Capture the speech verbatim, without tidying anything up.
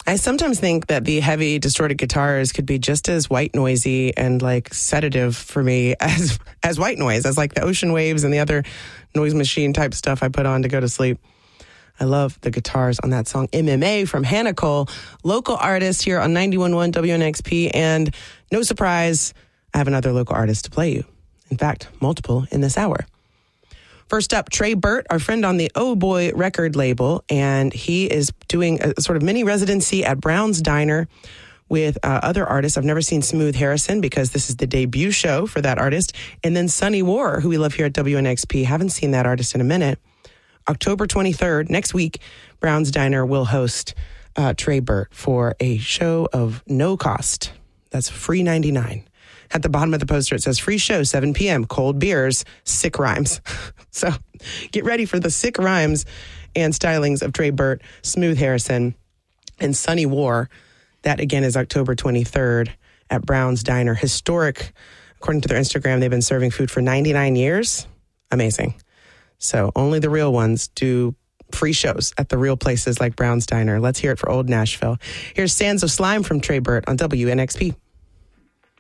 I sometimes think that the heavy distorted guitars could be just as white noisy and like sedative for me as as white noise, as like the ocean waves and the other noise machine type stuff I put on to go to sleep. I love the guitars on that song, M M A from Hannah Cole, local artist here on ninety-one point one W N X P. And no surprise, I have another local artist to play you. In fact, multiple in this hour. First up, Trey Burt, our friend on the Oh Boy record label, and he is doing a sort of mini residency at Brown's Diner with uh, other artists. I've never seen Smooth Harrison because this is the debut show for that artist. And then Sunny War, who we love here at W N X P. Haven't seen that artist in a minute. October twenty-third, next week, Brown's Diner will host uh, Trey Burt for a show of no cost. That's free ninety-nine. At the bottom of the poster, it says free show, seven p.m., cold beers, sick rhymes. So get ready for the sick rhymes and stylings of Trey Burt, Smooth Harrison, and Sunny War. That, again, is October twenty-third at Brown's Diner. Historic. According to their Instagram, they've been serving food for ninety-nine years. Amazing. So only the real ones do free shows at the real places like Brown's Diner. Let's hear it for Old Nashville. Here's Sands of Slime from Trey Burt on W N X P.